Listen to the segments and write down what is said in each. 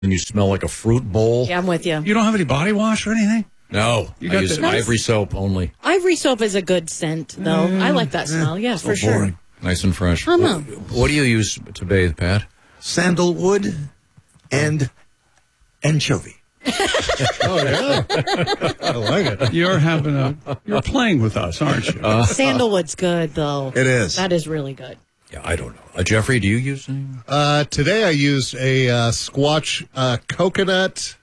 and you smell like a fruit bowl. Yeah, I'm with you. You don't have any body wash or anything? No, I use Ivory soap only. Ivory soap is a good scent, though. I like that smell. Yeah, for sure. Boring. Nice and fresh. I know. What do you use to bathe, Pat? Sandalwood and anchovy. Oh, yeah. I like it. You're playing with us, aren't you? Sandalwood's good, though. It is. That is really good. Yeah, I don't know. Jeffrey, do you use anything? Today I used a Squatch coconut.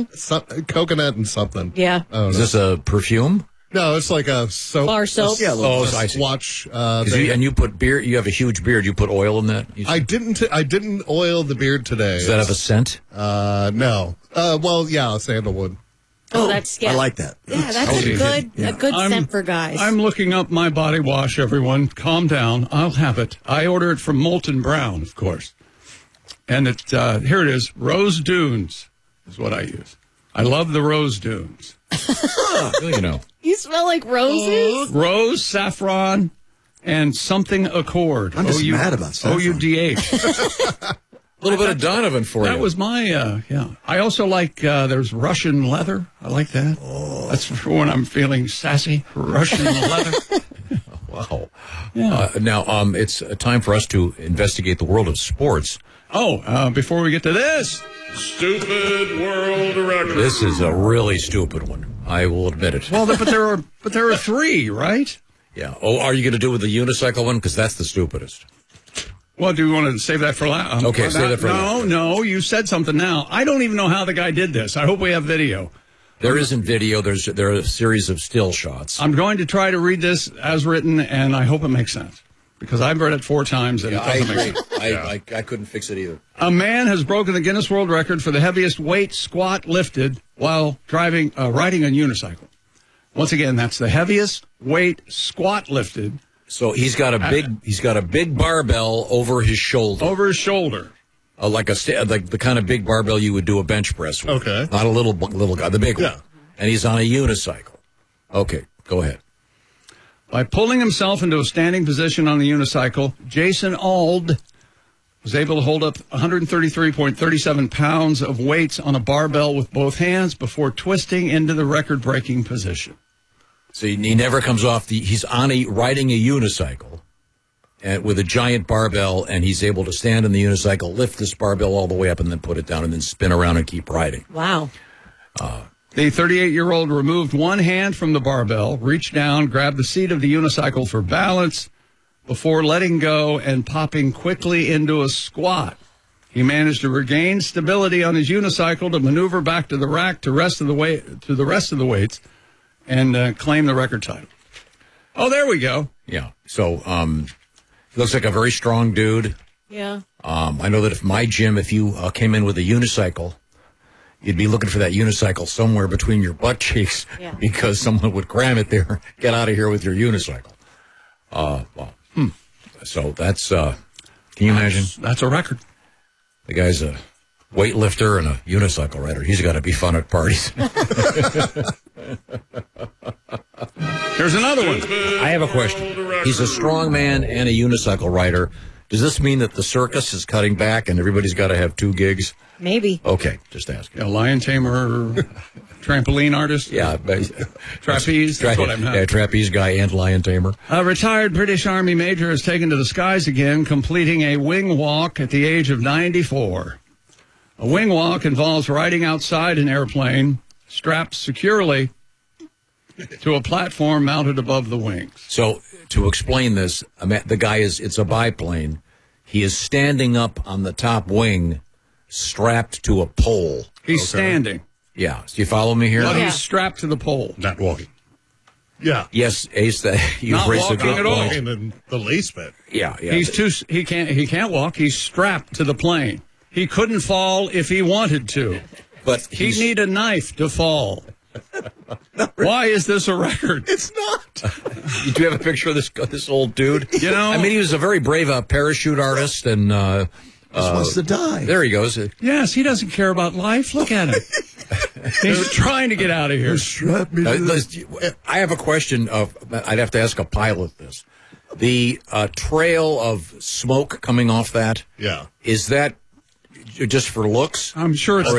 Coconut and something. Yeah. I don't Is know. this a perfume? No, it's like a soap. Bar soap? Yeah, Oh, I see. Squatch. And you put beard. You have a huge beard. You put oil in that. I didn't oil the beard today. Does that have a scent? No. Well, yeah, sandalwood. Oh, that's I like that. Yeah, that's a good scent for guys. I'm looking up my body wash, everyone. Calm down. I'll have it. I order it from Molton Brown, of course. And here it is. Rose Dunes is what I use. I love the Rose Dunes. You know. You smell like roses? Rose, saffron, and something accord. I'm just mad about saffron. OUDH. A little bit of Donovan for you. That was my, yeah. I also like, there's Russian leather. I like that. Oh. That's for when I'm feeling sassy. Russian leather. Wow. Yeah. Now, it's time for us to investigate the world of sports. Before we get to this, stupid world record. This is a really stupid one. I will admit it. Well, but there are three, right? Yeah. Oh, are you going to do with the unicycle one? Because that's the stupidest. Well, do you want to save that for last? Okay, save that for last. No, you said something now. I don't even know how the guy did this. I hope we have video. There isn't video. There are a series of still shots. I'm going to try to read this as written, and I hope it makes sense. Because I've read it 4 times, and it doesn't make sense. I couldn't fix it either. A man has broken the Guinness World Record for the heaviest weight squat lifted while riding a unicycle. Once again, that's the heaviest weight squat lifted. So he's got a big barbell over his shoulder. Over his shoulder. Like the kind of big barbell you would do a bench press with. Okay. Not a little guy, the big Yeah. one. And he's on a unicycle. Okay, go ahead. By pulling himself into a standing position on the unicycle, Jason Auld was able to hold up 133.37 pounds of weights on a barbell with both hands before twisting into the record-breaking position. So he never comes off he's riding a unicycle and with a giant barbell, and he's able to stand in the unicycle, lift this barbell all the way up, and then put it down, and then spin around and keep riding. Wow. The 38-year-old removed one hand from the barbell, reached down, grabbed the seat of the unicycle for balance before letting go and popping quickly into a squat. He managed to regain stability on his unicycle to maneuver back to the rack to the rest of the weights and claim the record title. Oh, there we go. Yeah. So he looks like a very strong dude. Yeah. I know that if you came in with a unicycle, you'd be looking for that unicycle somewhere between your butt cheeks because someone would cram it there. Get out of here with your unicycle. So that's, can you imagine? That's a record. The guy's a weightlifter and a unicycle rider. He's got to be fun at parties. Here's another one. I have a question. He's a strong man and a unicycle rider. Does this mean that the circus is cutting back and everybody's got to have 2 gigs? Maybe. Okay, just asking. A lion tamer, trampoline artist. Yeah. Trapeze. That's what I'm having. Yeah, trapeze guy and lion tamer. A retired British Army major is taken to the skies again, completing a wing walk at the age of 94. A wing walk involves riding outside an airplane, strapped securely to a platform mounted above the wings. So, to explain this, the guy it's a biplane. He is standing up on the top wing, strapped to a pole. He's standing. Yeah. Do you follow me here? Well, he's strapped to the pole. Not walking. Yeah. Yes, Ace, you Not raised a walking good at all. point. In the least bit. Yeah. He can't walk. He's strapped to the plane. He couldn't fall if he wanted to. But He'd need a knife to fall. Why is this a record? It's not. Do you have a picture of this old dude? You know, I mean, he was a very brave parachute artist, and Just wants to die. there he goes. yes, he doesn't care about life. Look at him. He's trying to get out of here. Strap me to the... I have a question. I'd have to ask a pilot this. The trail of smoke coming off that, Yeah. is that just for looks? I'm sure it's